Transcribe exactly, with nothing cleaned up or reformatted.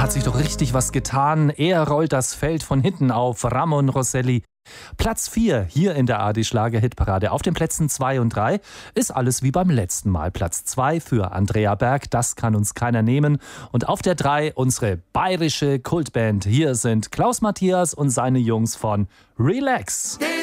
hat sich doch richtig was getan. Er rollt das Feld von hinten auf. Ramon Rosselli. Platz vier hier in der A R D-Schlager-Hitparade. Auf den Plätzen zwei und drei ist alles wie beim letzten Mal. Platz zwei für Andrea Berg, das kann uns keiner nehmen. Und auf der drei unsere bayerische Kultband. Hier sind Klaus Matthias und seine Jungs von Relax.